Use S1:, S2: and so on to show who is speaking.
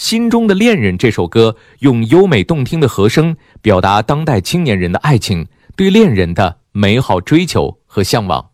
S1: 心中的恋人》这首歌，用优美动听的和声表达当代青年人的爱情，对恋人的美好追求和向往。